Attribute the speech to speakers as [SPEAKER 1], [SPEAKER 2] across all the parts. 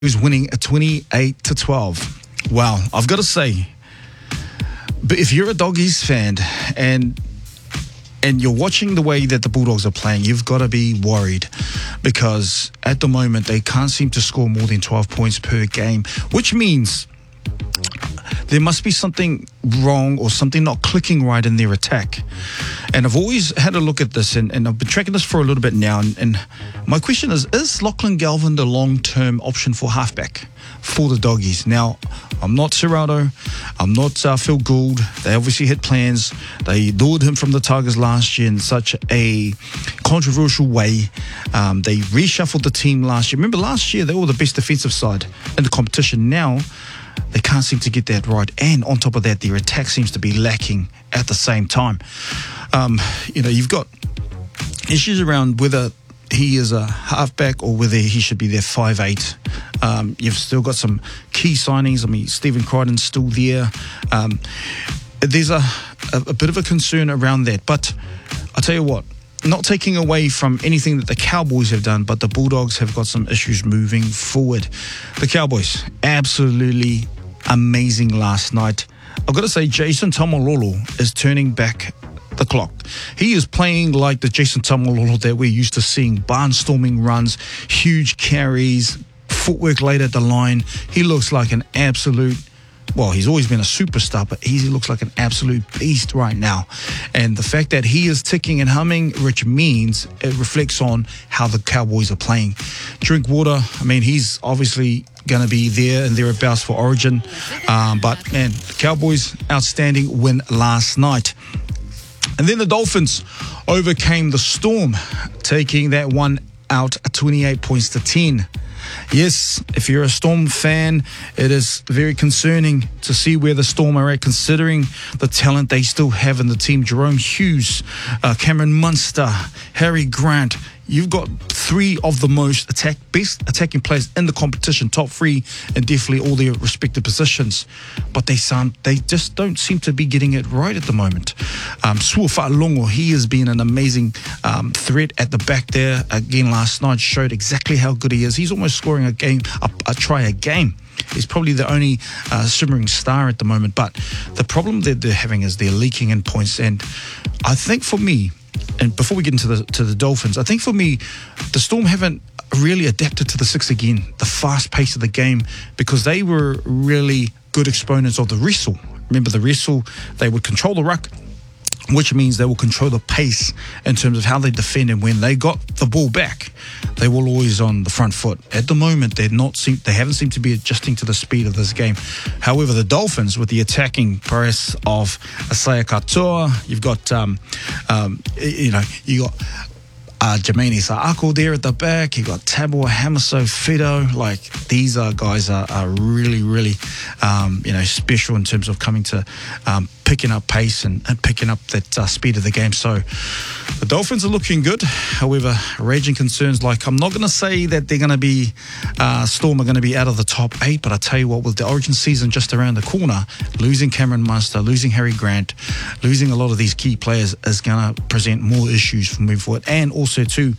[SPEAKER 1] who's winning a 28-12. Wow, I've got to say, but if you're a Doggies fan and you're watching the way that the Bulldogs are playing, you've got to be worried because at the moment they can't seem to score more than 12 points per game, which means there must be something wrong or something not clicking right in their attack. And I've always had a look at this, and I've been tracking this for a little bit now. And my question is Lachlan Galvin the long-term option for halfback for the Doggies? Now, I'm not Serrato. I'm not Phil Gould. They obviously had plans. They lured him from the Tigers last year in such a controversial way. They reshuffled the team last year. Remember, last year they were the best defensive side in the competition. Now, they can't seem to get that right. And on top of that, their attack seems to be lacking at the same time. You've got issues around whether he is a halfback or whether he should be there 5'8". You've still got some key signings. I mean, Stephen Crichton's still there. There's a bit of a concern around that. But I'll tell you what, not taking away from anything that the Cowboys have done, but the Bulldogs have got some issues moving forward. The Cowboys, absolutely amazing last night. I've got to say, Jason Taumalolo is turning back the clock. He is playing like the Jason Taumalolo that we're used to seeing. Barnstorming runs, huge carries, footwork late at the line. He looks like an absolute... Well, he's always been a superstar, but he looks like an absolute beast right now. And the fact that he is ticking and humming, which means it reflects on how the Cowboys are playing. Drinkwater, I mean, he's obviously going to be there and thereabouts for Origin. But, man, the Cowboys, outstanding win last night. And then the Dolphins overcame the Storm, taking that one out 28 points to 10. Yes, if you're a Storm fan, it is very concerning to see where the Storm are at, considering the talent they still have in the team. Jerome Hughes, Cameron Munster, Harry Grant. You've got three of the most best attacking players in the competition, top three, and definitely all their respective positions. But they just don't seem to be getting it right at the moment. Sua Fa'alongo, he has been an amazing threat at the back there. Again, last night showed exactly how good he is. He's almost scoring a try a game. He's probably the only shimmering star at the moment. But the problem that they're having is they're leaking in points. And I think for me, and before we get into the Dolphins, I think for me, the Storm haven't really adapted to the six again, the fast pace of the game, because they were really good exponents of the wrestle. Remember the wrestle, they would control the ruck, which means they will control the pace in terms of how they defend, and when they got the ball back, they were always on the front foot. At the moment, they haven't seemed to be adjusting to the speed of this game. However, the Dolphins, with the attacking press of Isaiah Katoa, you've got Jermaine Isaako there at the back. You got Tabor, Hamaso, Fido. Like, these guys are really, really, special in terms of coming to picking up pace and picking up that speed of the game. So the Dolphins are looking good. However, raging concerns, like, I'm not going to say that they're going to be, Storm are going to be out of the top 8, but I tell you what, with the Origin season just around the corner, losing Cameron Munster, losing Harry Grant, losing a lot of these key players is going to present more issues for moving forward. And also too,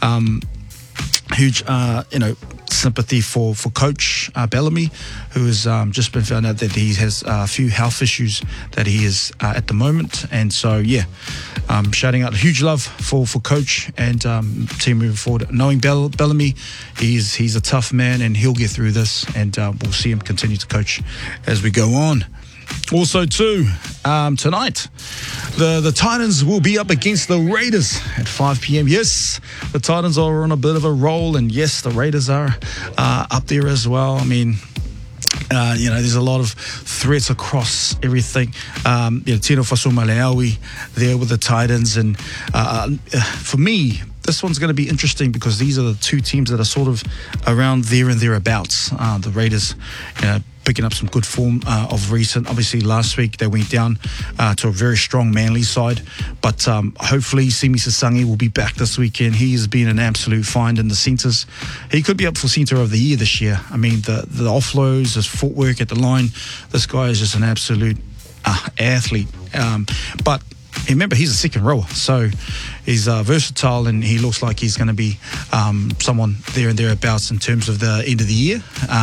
[SPEAKER 1] huge, sympathy for Coach Bellamy, who has just been found out that he has a few health issues that he is at the moment. And so, shouting out huge love for Coach and team moving forward. Knowing Bellamy, he's a tough man and he'll get through this, and we'll see him continue to coach as we go on. Also, too, tonight, the Titans will be up against the Raiders at 5 p.m. Yes, the Titans are on a bit of a roll, and yes, the Raiders are up there as well. I mean, there's a lot of threats across everything. Tino Fasumaleaui there with the Titans, and for me, this one's going to be interesting because these are the two teams that are sort of around there and thereabouts. The Raiders, picking up some good form of recent. Obviously, last week they went down to a very strong Manly side, but hopefully Simi Sasangi will be back this weekend. He has been an absolute find in the centres. He could be up for centre of the year this year. I mean, the offloads, his footwork at the line, this guy is just an absolute athlete. But remember, he's a second rower, so he's versatile, and he looks like he's going to be someone there and thereabouts in terms of the end of the year.